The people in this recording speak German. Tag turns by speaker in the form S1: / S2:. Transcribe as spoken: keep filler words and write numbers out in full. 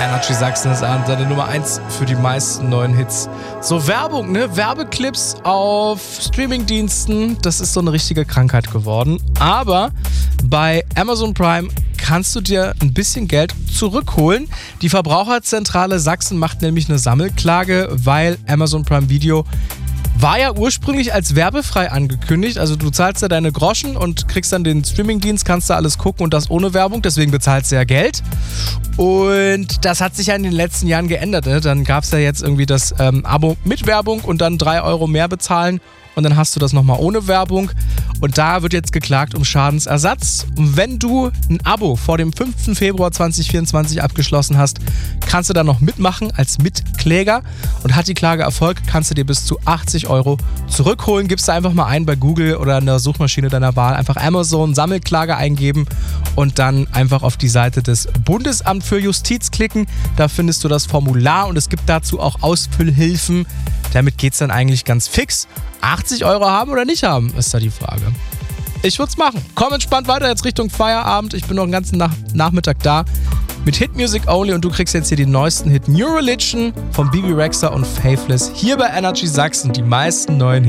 S1: Energy Sachsen ist an seine Nummer eins für die meisten neuen Hits. So Werbung, ne? Werbeclips auf Streamingdiensten, das ist so eine richtige Krankheit geworden. Aber bei Amazon Prime kannst du dir ein bisschen Geld zurückholen. Die Verbraucherzentrale Sachsen macht nämlich eine Sammelklage, weil Amazon Prime Video war ja ursprünglich als werbefrei angekündigt. Also du zahlst ja deine Groschen und kriegst dann den Streamingdienst, kannst da alles gucken und das ohne Werbung. Deswegen bezahlst du ja Geld. Und das hat sich ja in den letzten Jahren geändert. Ne? Dann gab es ja jetzt irgendwie das ähm, Abo mit Werbung und dann drei Euro mehr bezahlen. Und dann hast du das nochmal ohne Werbung. Und da wird jetzt geklagt um Schadensersatz. Und wenn du ein Abo vor dem fünften Februar zweitausendvierundzwanzig abgeschlossen hast, kannst du da noch mitmachen als Mitkläger. Und hat die Klage Erfolg, kannst du dir bis zu achtzig Euro zurückholen. Gibst du einfach mal ein bei Google oder in der Suchmaschine deiner Wahl. Einfach Amazon Sammelklage eingeben und dann einfach auf die Seite des Bundesamt für Justiz klicken. Da findest du das Formular und es gibt dazu auch Ausfüllhilfen. Damit geht es dann eigentlich ganz fix. achtzig Euro haben oder nicht haben, ist da die Frage. Ich würde es machen. Komm entspannt weiter jetzt Richtung Feierabend. Ich bin noch den ganzen Nach- Nachmittag da mit Hit Music Only und du kriegst jetzt hier den neuesten Hit New Religion von Bibi Rexha und Faithless hier bei Energy Sachsen. Die meisten neuen Hits.